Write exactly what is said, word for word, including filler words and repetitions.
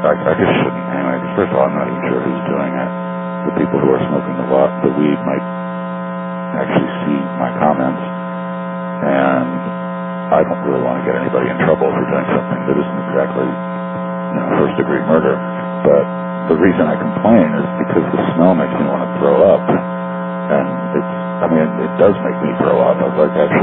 I, I just shouldn't anyway, because first of all, I'm not even sure who's doing it. The people who are smoking the, wa- the weed might actually see my comments, and I don't really want to get anybody in trouble for doing something that isn't exactly, you know, first-degree murder. But the reason I complain is because the smell makes me want to throw up, and it's, I mean, it, it does make me throw up. I've like actually